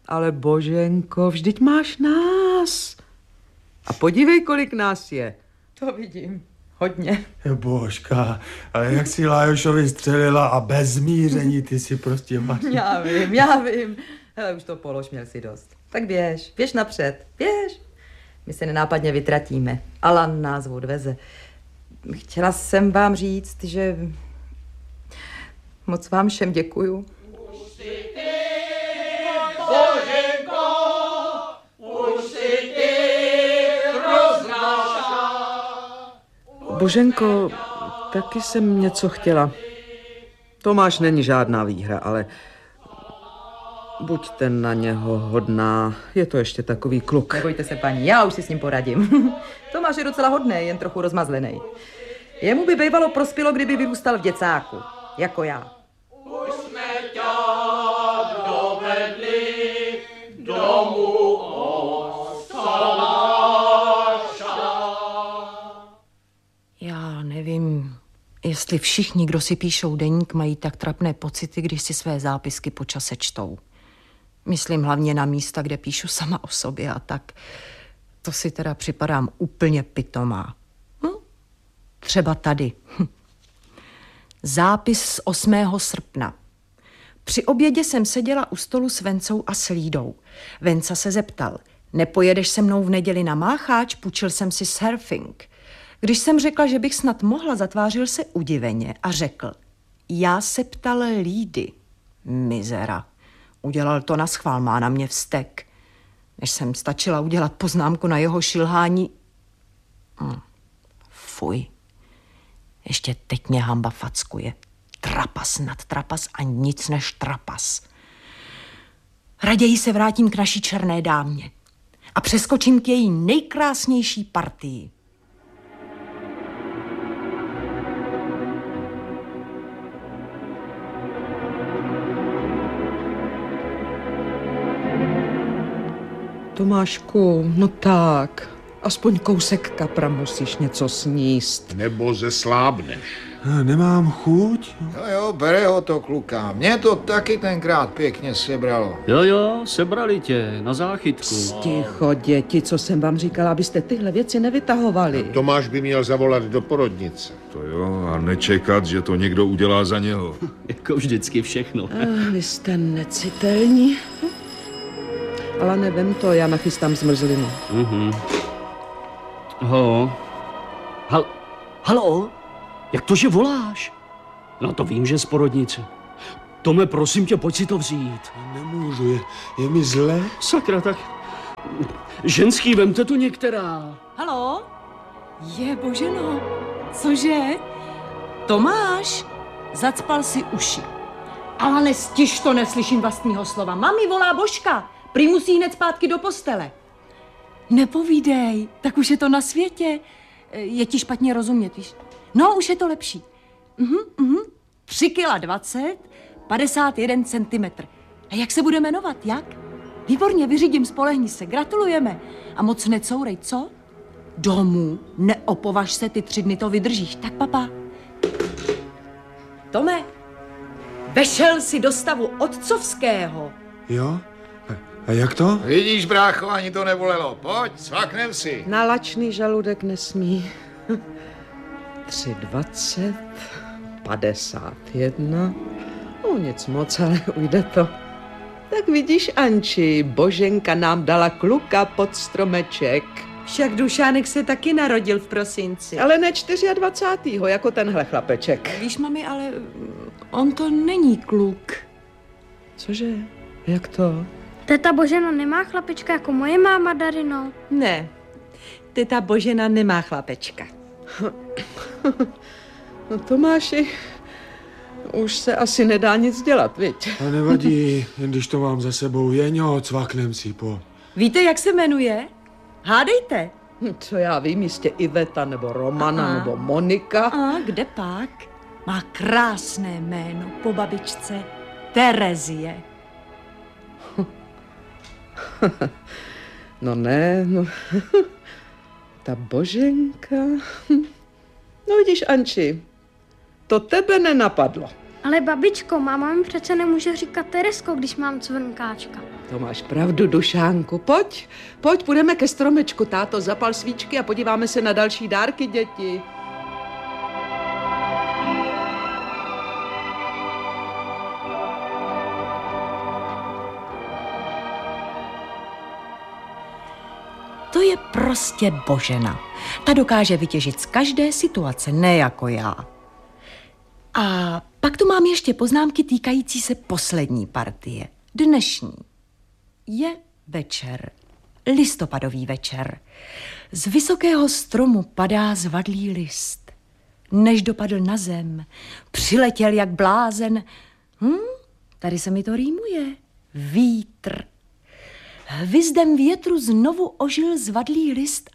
Ale Boženko, vždyť máš nás. A podívej, kolik nás je. To vidím. Hodně. Božka, ale jak si Lajošovi střelila a bez zmíření ty si prostě máš. Já vím. Hele, už to polož, měl si dost. Tak běž napřed, běž. My se nenápadně vytratíme. Alan nás odveze. Chtěla jsem vám říct, že moc vám všem děkuju. Boženko, taky jsem něco chtěla. Tomáš není žádná výhra, ale buďte na něho hodná. Je to ještě takový kluk. Nebojte se, paní, já už si s ním poradím. Tomáš je docela hodný, jen trochu rozmazlený. Jemu by bývalo prospělo, kdyby vyrůstal v děcáku, jako já. Už jsme tě dovedli domů od Tomáša. Já nevím, jestli všichni, kdo si píšou deník, mají tak trapné pocity, když si své zápisky po čase čtou. Myslím hlavně na místa, kde píšu sama o sobě a tak. To si teda připadám úplně pitomá. Třeba tady. Zápis z 8. srpna. Při obědě jsem seděla u stolu s Vencou a s Lídou. Venca se zeptal, nepojedeš se mnou v neděli na Mácháč, půjčil jsem si surfing. Když jsem řekla, že bych snad mohla, zatvářil se udiveně a řekl, já se ptal Lídy. Mizera. Udělal to naschvál, má na mě vztek. Než jsem stačila udělat poznámku na jeho šilhání. Fuj. Ještě teď mě hamba fackuje. Trapas nad trapas a nic než trapas. Raději se vrátím k naší černé dámě a přeskočím k její nejkrásnější partii. Tomášku, no tak, aspoň kousek kapra musíš něco sníst. Nebo zeslábneš. Nemám chuť? Jo, bere ho to kluka. Mě to taky tenkrát pěkně sebralo. Jo, sebrali tě na záchytku. Ticho, děti, co jsem vám říkala, abyste tyhle věci nevytahovali. Tomáš by měl zavolat do porodnice. To jo, a nečekat, že to někdo udělá za něho. Jako vždycky všechno. Vy jste necitelní. Ale nevím to, já nachystám zmrzlinu. Halo? Jak to, že voláš? No to vím, že z porodnice. Tome, prosím tě, pojď si to vzít. Nemůžu, je mi zle. Sakra, tak... Ženský, vemte tu některá. Halo? Je, Boženo, cože? Tomáš, zacpal si uši. Ale nestiž to, neslyším vlastního slova. Mami volá Božka, prý musí hned zpátky do postele. Nepovídej, tak už je to na světě. Je ti špatně rozumět, víš? No, už je to lepší. 3,20 kg, 51 centimetr. A jak se bude jmenovat, jak? Výborně, vyřídím, spolehni se, gratulujeme. A moc necourej, co? Domů, neopovaž se, ty 3 dny to vydržíš. Tak, papa. Tome, vešel si do stavu otcovského. Jo? A jak to? Vidíš, brácho, ani to nebolelo. Pojď, svaknem si. Na lačný žaludek nesmí. 3,20, 51. No nic moc, ale ujde to. Tak vidíš, Anči, Boženka nám dala kluka pod stromeček. Však Dušánek se taky narodil v prosinci. Ale ne 24. jako tenhle chlapeček. Víš, mami, ale on to není kluk. Cože? Jak to? Teta Božena nemá chlapečka jako moje máma, Darino. Ne, teta Božena nemá chlapečka. No Tomáši, už se asi nedá nic dělat, viď? A nevadí, jen když to mám za sebou, Jeňo, cvaknem si po. Víte, jak se jmenuje? Hádejte. Co já vím, jistě Iveta, nebo Romana, nebo Monika. A kde pak? Má krásné jméno po babičce. Terezie. No ne, no. Ta Boženka. No vidíš, Anči, to tebe nenapadlo. Ale babičko, máma mi přece nemůže říkat Teresko, když mám cvrnkáčka. To máš pravdu, Dušánku. Pojď, půjdeme ke stromečku. Táto, zapal svíčky a podíváme se na další dárky, děti. To je prostě Božena. Ta dokáže vytěžit z každé situace, ne jako já. A pak tu mám ještě poznámky týkající se poslední partie. Dnešní. Je večer. Listopadový večer. Z vysokého stromu padá zvadlý list. Než dopadl na zem, přiletěl jak blázen. Tady se mi to rýmuje. Vítr. Hvizdem větru znovu ožil zvadlý list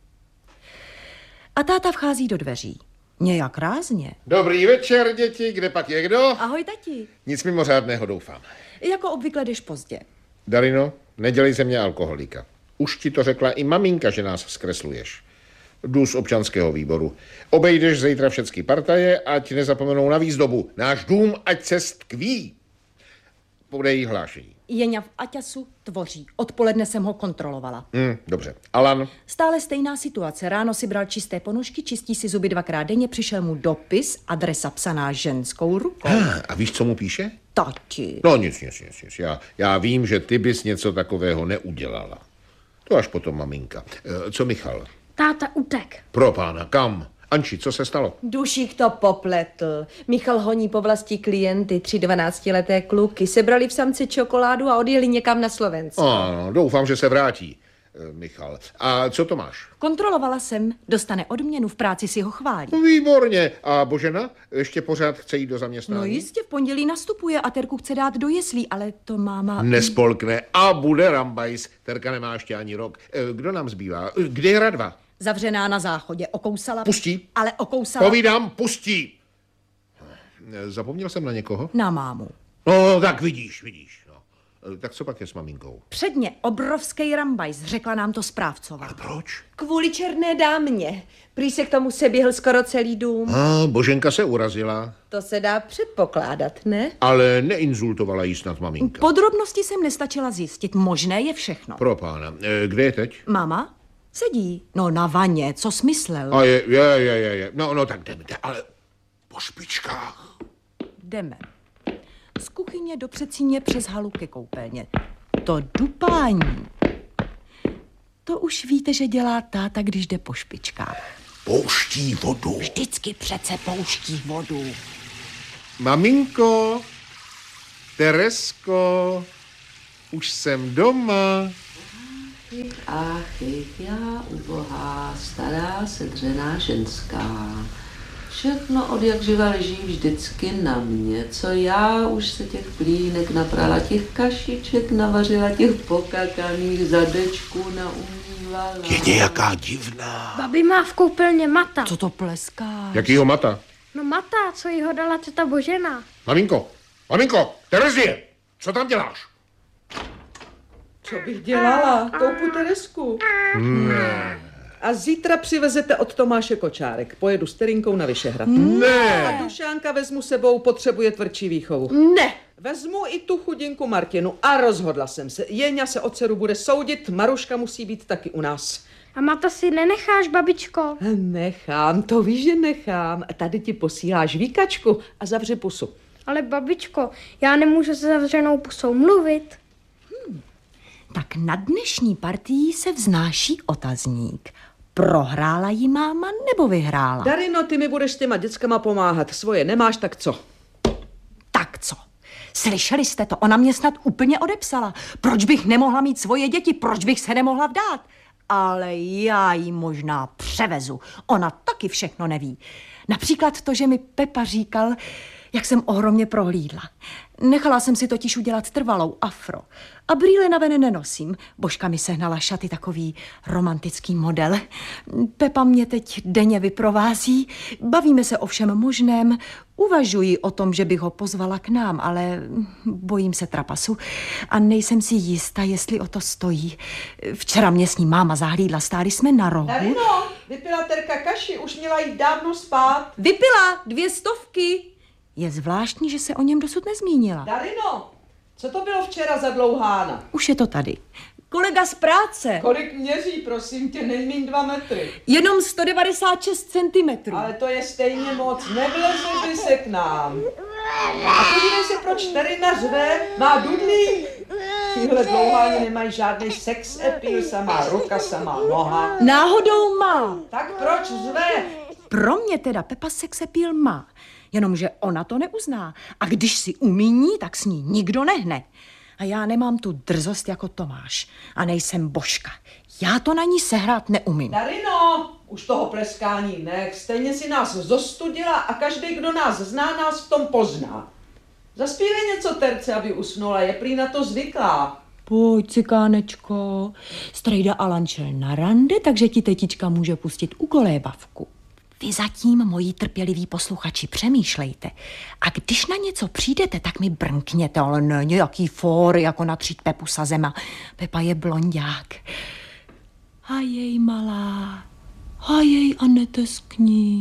a táta vchází do dveří. Nějak rázně. Dobrý večer, děti, kde pak je kdo? Ahoj, tati. Nic mimořádného, doufám. Jako obvykle jdeš pozdě. Darino, nedělej ze mě alkoholika. Už ti to řekla i maminka, že nás zkresluješ. Jdu z občanského výboru. Obejdeš zítra všechny partaje, ať nezapomenou na výzdobu. Náš dům, ať se stkví. Podej hlášení. Jeňa v Aťasu tvoří. Odpoledne jsem ho kontrolovala. Dobře. Alan? Stále stejná situace. Ráno si bral čisté ponožky, čistí si zuby 2krát denně, přišel mu dopis, adresa psaná ženskou rukou. A víš, co mu píše? Tati. No nic. Já vím, že ty bys něco takového neudělala. To až potom, maminka. Co Michal? Táta utek. Pro pána, kam? Anči, co se stalo? Dušík to popletl. Michal honí po vlasti klienty, 3 12leté kluky. Sebrali v Samci čokoládu a odjeli někam na Slovensko. Ano, doufám, že se vrátí, Michal. A co to máš? Kontrolovala jsem. Dostane odměnu, v práci si ho chválí. Výborně. A Božena? Ještě pořád chce jít do zaměstnání? No jistě, v pondělí nastupuje a Terku chce dát do jeslí, ale to máma... Nespolkne a bude rambajs. Terka nemá ještě ani rok. Kdo nám zbývá? Kde je Radva? Zavřená na záchodě, okousala... Pustí? Ale okousala... Povídám, pustí. Zapomněl jsem na někoho? Na mámu. No, tak vidíš. No. Tak co pak je s maminkou? Předně obrovský rambajs, řekla nám to správcová. Ale proč? Kvůli černé dámě. Prý se k tomu seběhl skoro celý dům. Boženka se urazila. To se dá předpokládat, ne? Ale neinzultovala jí snad maminka. Podrobnosti jsem nestačila zjistit, možné je všechno. Pro pána. Kde je teď? Mama? Sedí. No na vaně, co smyslel? A je. No tak jdeme, ale po špičkách. Jdeme. Z kuchyně do předsíně přes halu ke koupelně. To dupání. To už víte, že dělá táta, když jde po špičkách. Pouští vodu. Vždycky přece pouští vodu. Maminko, Teresko, už jsem doma. Ach, já ubohá, stará sedřená ženská. Všechno od jak živa leží vždycky na mě, co já už se těch plínek naprala, těch kašiček navařila, těch pokakaných zadečků naumývala. Je nějaká divná. Babi má v koupelně mata. Co to pleská? Jakýho mata? No mata, co jí ho dala teta Božena. Maminko, Terezie, co tam děláš? Co bych dělala? Koupu Teresku. A zítra přivezete od Tomáše kočárek. Pojedu s Terinkou na Vyšehrad. Ne. A Dušánka vezmu sebou, potřebuje tvrdší výchovu. Ne. Vezmu i tu chudinku Martinu a rozhodla jsem se. Jeňa se o dceru bude soudit, Maruška musí být taky u nás. A mata si nenecháš, babičko? Nechám, to víš, že nechám. Tady ti posíláš výkačku a zavři pusu. Ale babičko, já nemůžu se zavřenou pusou mluvit. Tak na dnešní partii se vznáší otazník. Prohrála jí máma nebo vyhrála? Darino, ty mi budeš s těma dětskama pomáhat. Svoje nemáš, tak co? Tak co? Slyšeli jste to? Ona mě snad úplně odepsala. Proč bych nemohla mít svoje děti? Proč bych se nemohla vdát? Ale já jí možná převezu. Ona taky všechno neví. Například to, že mi Pepa říkal, jak jsem ohromně prohlídla. Nechala jsem si totiž udělat trvalou afro. A brýle na ven nenosím. Božka mi sehnala šaty, takový romantický model. Pepa mě teď denně vyprovází. Bavíme se o všem možném. Uvažuji o tom, že bych ho pozvala k nám, ale bojím se trapasu. A nejsem si jistá, jestli o to stojí. Včera mě s ním máma zahlídla, stáli jsme na rohu. Darino, vypila Terka kaši, už měla jít dávno spát. Vypila 200. Je zvláštní, že se o něm dosud nezmínila. Darino, Co to bylo včera za dlouhána? Už je to tady. Kolega z práce. Kolik měří, prosím tě, nejmíň 2 metry. Jenom 196 cm. Ale to je stejně moc, nevleze by se k nám. A podívej se, proč Terina řve, má dudlík. Tyhle dlouháni nemají žádný sex appeal, samá ruka, samá noha. Náhodou má. Tak proč řve? Pro mě teda Pepa sex appeal má, jenomže ona to neuzná. A když si umíní, tak s ní nikdo nehne. A já nemám tu drzost jako Tomáš. A nejsem božka. Já to na ní sehrát neumím. Darino, už toho pleskání nech. Stejně si nás zostudila a každý, kdo nás zná, nás v tom pozná. Zaspívej něco Terce, aby usnula. Je prý na to zvyklá. Pojď, cikánečko. Strejda Alan šel na rande, takže ti tetička může pustit u kolébavku. Vy zatím, moji trpěliví posluchači, přemýšlejte. A když na něco přijdete, tak mi brnkněte, ale ne nějaký fór, jako natřít Pepu sazema. Pepa je blonďák. A jej malá, a jej a neteskní.